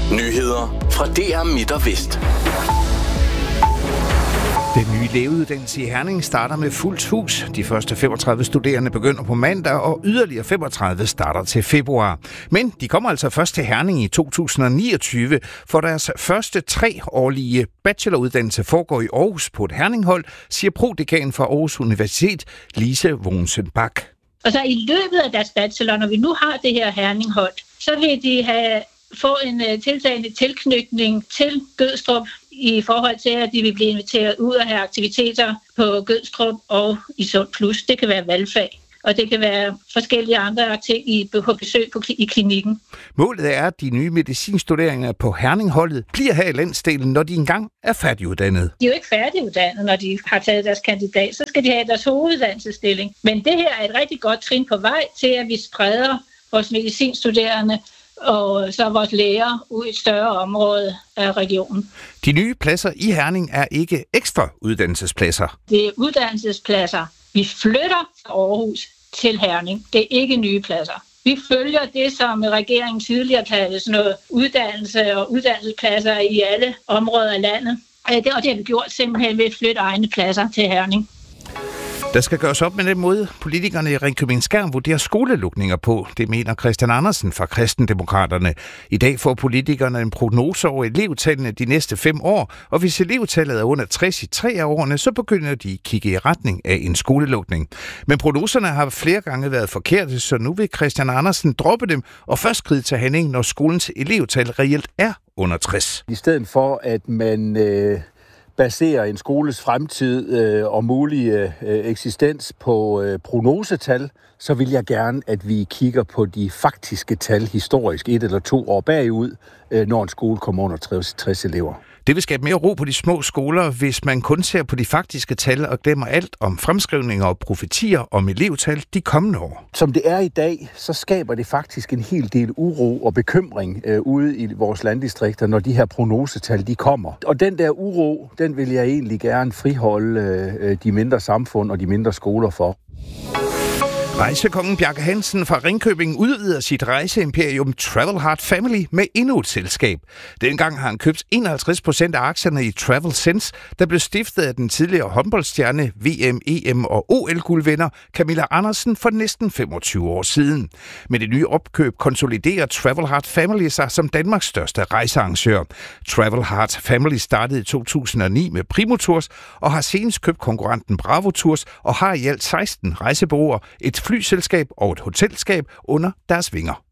Nyheder fra DR Midt og Vest. Den nye lægeuddannelse i Herning starter med fuldt hus. De første 35 studerende begynder på mandag, og yderligere 35 starter til februar. Men de kommer altså først til Herning i 2029, for deres første 3-årige bacheloruddannelse foregår i Aarhus på et Herninghold, siger prodekan fra Aarhus Universitet, Lise Wohnsen Bak. Og så i løbet af deres bachelor, når vi nu har det her Herninghold, så vil de få en tiltagende tilknytning til Gødstrup i forhold til, at de vil blive inviteret ud og have aktiviteter på Gødstrup og i Sund Plus. Det kan være valgfag, og det kan være forskellige andre ting på besøg i klinikken. Målet er, at de nye medicinstuderende på Herningholdet bliver her i landsdelen, når de engang er færdiguddannet. De er jo ikke færdiguddannet, når de har taget deres kandidat. Så skal de have deres hoveduddannelsesstilling. Men det her er et rigtig godt trin på vej til, at vi spreder vores medicinstuderende og så vores læger ud i et større område af regionen. De nye pladser i Herning er ikke ekstra uddannelsespladser. Det er uddannelsespladser. Vi flytter fra Aarhus til Herning. Det er ikke nye pladser. Vi følger det, som regeringen tidligere kaldte sådan noget uddannelse og uddannelsespladser i alle områder af landet. Og det har vi gjort simpelthen ved at flytte egne pladser til Herning. Der skal gøres op med den måde, politikerne i Ringkøbing-Skjern vurderer skolelukninger på. Det mener Christian Andersen fra Kristendemokraterne. I dag får politikerne en prognose over elevtallene de næste 5 år, og hvis elevtallet er under 60 i 3 af årene, så begynder de at kigge i retning af en skolelukning. Men prognoserne har flere gange været forkerte, så nu vil Christian Andersen droppe dem og først skride til handling, når skolens elevtal reelt er under 60. I stedet for, at man baserer en skoles fremtid og mulige eksistens på prognosetal, så vil jeg gerne, at vi kigger på de faktiske tal historisk 1 eller 2 år bagud, når en skole kommer under 60 elever. Det vil skabe mere ro på de små skoler, hvis man kun ser på de faktiske tal og glemmer alt om fremskrivninger og profetier om elevtal de kommende år. Som det er i dag, så skaber det faktisk en hel del uro og bekymring ude i vores landdistrikter, når de her prognosetal de kommer. Og den der uro, den vil jeg egentlig gerne friholde de mindre samfund og de mindre skoler for. Rejsekongen Bjarke Hansen fra Ringkøbing udvider sit rejseimperium Travel Hard Family med endnu et selskab. Dengang har han købt 51% af aktierne i Travel Sense, der blev stiftet af den tidligere håndboldstjerne, VM, EM og OL-guldvinder Camilla Andersen for næsten 25 år siden. Med det nye opkøb konsoliderer Travel Hard Family sig som Danmarks største rejsearrangør. Travel Hard Family startede i 2009 med Primo Tours og har senest købt konkurrenten Bravo Tours og har i alt 16 rejsebureauer, et flyselskab og et hotelskab under deres vinger.